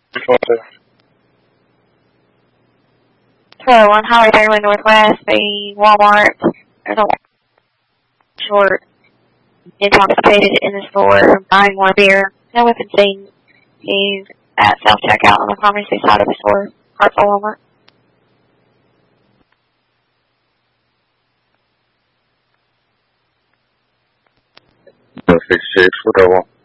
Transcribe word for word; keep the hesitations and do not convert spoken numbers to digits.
Which one is it? So on Highway thirty-one Northwest, the Walmart, there's a short, intoxicated in the store, buying more beer. No weapon seen. He's at self-checkout on the pharmacy side of the store, Hartsville Walmart. six six, whatever.